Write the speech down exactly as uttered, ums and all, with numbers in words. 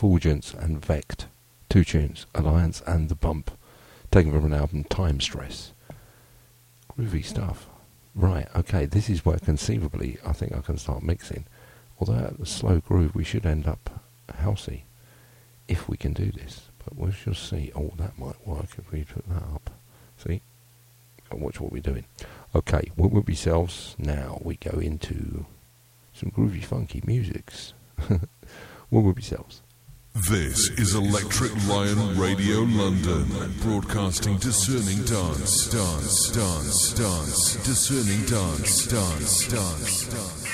Fulgence and Vect. Two tunes, Alliance and The Bump, taken from an album, Time Stress. Groovy stuff. Right, okay, this is where conceivably I think I can start mixing. Although at the slow groove we should end up housey, if we can do this. But we shall see. Oh, that might work if we put that up. See? Watch what we're doing. Okay, what will be selves? Now we go into some groovy funky musics. What will be selves? This is Electric Lion Radio London, broadcasting discerning dance, dance, dance, dance, discerning dance, dance, dance, dance.